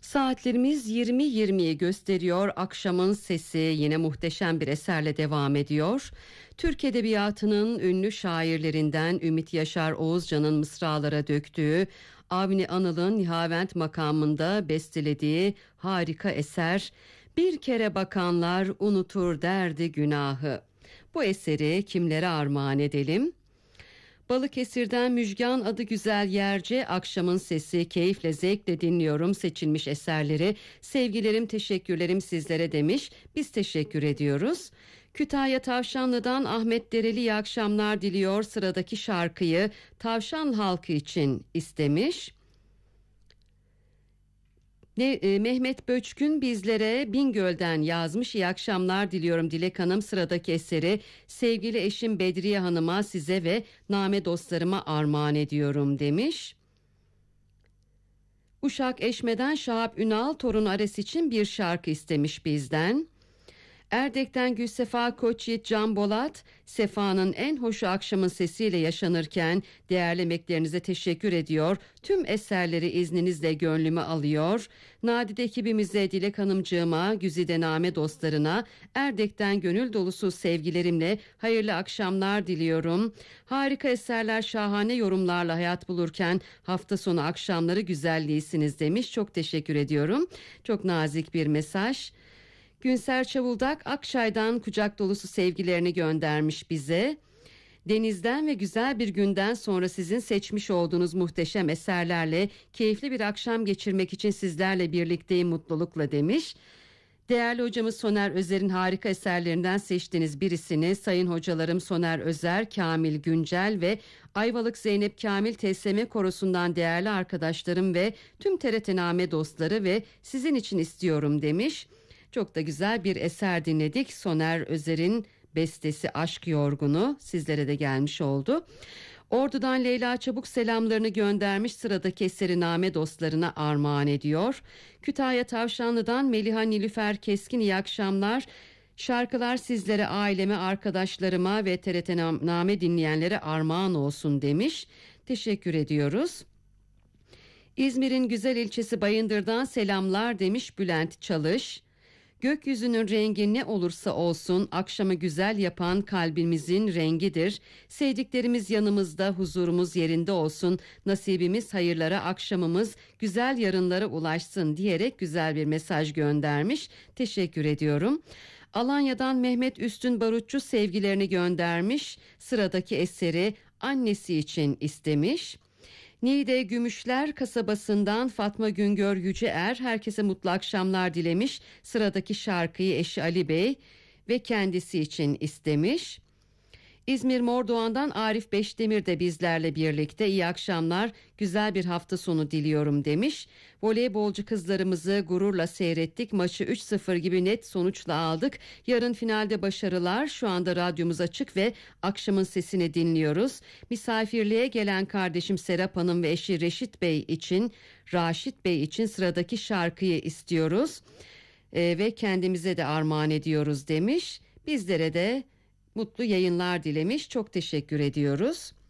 Saatlerimiz 20.20'yi gösteriyor. Akşamın sesi yine muhteşem bir eserle devam ediyor. Türk Edebiyatı'nın ünlü şairlerinden Ümit Yaşar Oğuzcan'ın mısralara döktüğü, Avni Anıl'ın Nihavent makamında bestelediği harika eser Bir Kere Bakanlar Unutur Derdi Günahı. Bu eseri kimlere armağan edelim? Balıkesir'den Müjgan adı güzel yerce akşamın sesi keyifle zevkle dinliyorum seçilmiş eserleri. Sevgilerim teşekkürlerim sizlere demiş. Biz teşekkür ediyoruz. Kütahya Tavşanlı'dan Ahmet Dereli iyi akşamlar diliyor. Sıradaki şarkıyı Tavşan halkı için istemiş. Mehmet Böçkün bizlere Bingöl'den yazmış. İyi akşamlar diliyorum Dilek Hanım. Sıradaki eseri sevgili eşim Bedriye Hanım'a, size ve name dostlarıma armağan ediyorum demiş. Uşak Eşme'den Şahap Ünal torun Ares için bir şarkı istemiş bizden. Erdek'ten Gülsefa Koçyiğit Can Bolat, Sefa'nın en hoşu akşamın sesiyle yaşanırken değerli emeklerinize teşekkür ediyor. Tüm eserleri izninizle gönlüme alıyor. Nadide ekibimize, Dilek Hanımcığıma, Güzide Name dostlarına Erdek'ten gönül dolusu sevgilerimle hayırlı akşamlar diliyorum. Harika eserler, şahane yorumlarla hayat bulurken hafta sonu akşamları güzelliğisiniz demiş. Çok teşekkür ediyorum. Çok nazik bir mesaj. Günser Çavuldak Akçay'dan kucak dolusu sevgilerini göndermiş bize. Denizden ve güzel bir günden sonra sizin seçmiş olduğunuz muhteşem eserlerle keyifli bir akşam geçirmek için sizlerle birlikteyim mutlulukla demiş. Değerli hocamız Soner Özer'in harika eserlerinden seçtiğiniz birisini sayın hocalarım Soner Özer, Kamil Güncel ve Ayvalık Zeynep Kamil TSM Korosu'ndan değerli arkadaşlarım ve tüm TRT-Name dostları ve sizin için istiyorum demiş. Çok da güzel bir eser dinledik. Soner Özer'in bestesi Aşk Yorgunu sizlere de gelmiş oldu. Ordu'dan Leyla Çabuk selamlarını göndermiş, sıradaki eseri name dostlarına armağan ediyor. Kütahya Tavşanlı'dan Meliha Nilüfer Keskin iyi akşamlar. Şarkılar sizlere, aileme, arkadaşlarıma ve TRT-Name dinleyenlere armağan olsun demiş. Teşekkür ediyoruz. İzmir'in güzel ilçesi Bayındır'dan selamlar demiş Bülent Çalış. Gökyüzünün rengi ne olursa olsun akşamı güzel yapan kalbimizin rengidir. Sevdiklerimiz yanımızda, huzurumuz yerinde olsun. Nasibimiz hayırlara, akşamımız güzel yarınlara ulaşsın diyerek güzel bir mesaj göndermiş. Teşekkür ediyorum. Alanya'dan Mehmet Üstün Barutçu sevgilerini göndermiş. Sıradaki eseri annesi için istemiş. Niğde Gümüşler kasabasından Fatma Güngör Yüceer herkese mutlu akşamlar dilemiş. Sıradaki şarkıyı eşi Ali Bey ve kendisi için istemiş. İzmir Mordoğan'dan Arif Beşdemir de bizlerle birlikte iyi akşamlar, güzel bir hafta sonu diliyorum demiş. Voleybolcu kızlarımızı gururla seyrettik. Maçı 3-0 gibi net sonuçla aldık. Yarın finalde başarılar. Şu anda radyomuz açık ve akşamın sesini dinliyoruz. Misafirliğe gelen kardeşim Serap Hanım ve eşi Raşit Bey için sıradaki şarkıyı istiyoruz. Ve kendimize de armağan ediyoruz demiş. Bizlere de mutlu yayınlar dilemiş. Çok teşekkür ediyoruz.